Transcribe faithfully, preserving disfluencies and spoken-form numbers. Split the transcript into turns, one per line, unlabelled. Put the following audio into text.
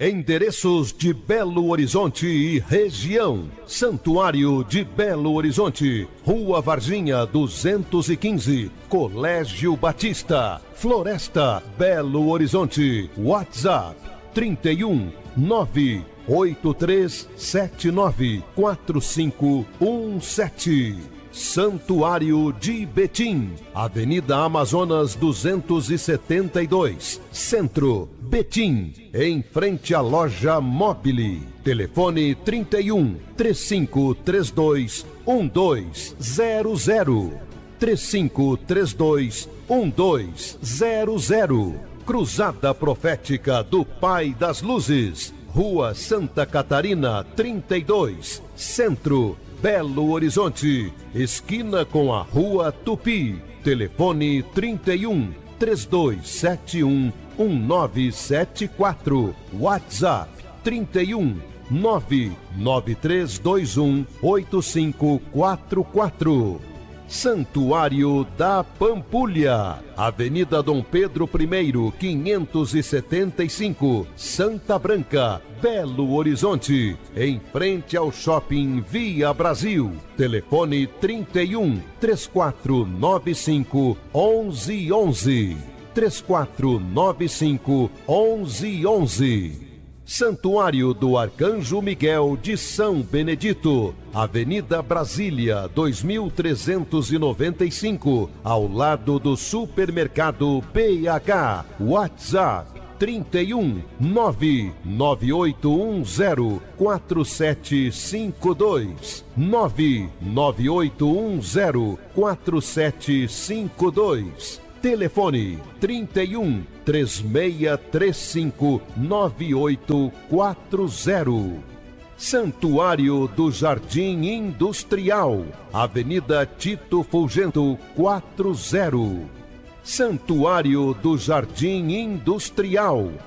Endereços de Belo Horizonte e região. Santuário de Belo Horizonte, Rua Varginha duzentos e quinze, Colégio Batista, Floresta, Belo Horizonte. WhatsApp trinta e um, nove oito três sete nove quatro cinco um sete. Santuário de Betim, Avenida Amazonas duzentos e setenta e dois, Centro, Betim, em frente à loja Mobile. Telefone trinta e um, três cinco três dois, um dois zero zero. três cinco três dois, um dois zero zero. Cruzada Profética do Pai das Luzes, Rua Santa Catarina trinta e dois, Centro, Belo Horizonte, esquina com a Rua Tupi. Telefone trinta e um, três dois sete um, um nove sete quatro. WhatsApp trinta e um, nove nove três dois um, oito cinco quatro quatro. Santuário da Pampulha, Avenida Dom Pedro I, quinhentos e setenta e cinco, Santa Branca, Belo Horizonte, em frente ao Shopping Via Brasil. Telefone trinta e um, três quatro nove cinco, onze onze. três quatro nove cinco, onze onze. Santuário do Arcanjo Miguel de São Benedito, Avenida Brasília, dois mil trezentos e noventa e cinco, ao lado do Supermercado B H. WhatsApp trinta e um, nove nove oito um zero, quatro sete cinco dois, nove nove oito um zero, quatro sete cinco dois. Telefone trinta e um, três seis três cinco, nove oito quatro zero. Santuário do Jardim Industrial, Avenida Tito Fulgento quarenta. Santuário do Jardim Industrial,